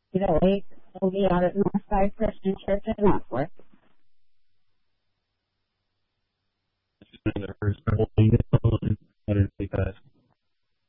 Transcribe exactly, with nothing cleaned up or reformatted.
eight oh eight Sylvia out at Northside Christian Church in Northworth. This is the first couple of units on one hundred fifty-five.